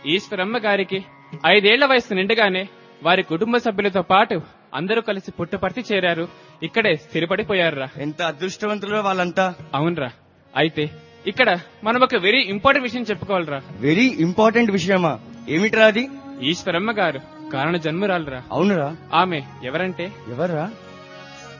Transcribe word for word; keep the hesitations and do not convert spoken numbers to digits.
ఈశ్వరమ్మ గారికి ఐదేళ్ల వయసు నిండగానే వారి కుటుంబ సభ్యులతో పాటు అందరూ కలిసి పుట్టపర్తి చేరారు. ఇక్కడే స్థిరపడిపోయారురా. ఎంత అదృష్టవంతులు వాళ్ళంతా. అవునరా. అయితే ఇక్కడ మనం ఒక వెరీ ఇంపార్టెంట్ విషయం చెప్పుకోవాలరా. వెరీ ఇంపార్టెంట్ విషయమా? ఏమిట్రా అది? ఈశ్వరమ్మ గారు కారణ జన్మురాలురా. అవునురా. ఆమె ఎవరంటే ఎవరా?